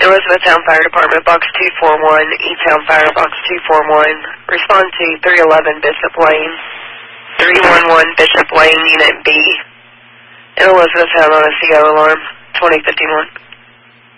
Elizabethtown Fire Department, Box 241, E-Town Fire, Box 241. Respond to 311 Bishop Lane, 311 Bishop Lane, Unit B. In Elizabethtown on a CO alarm, 2051.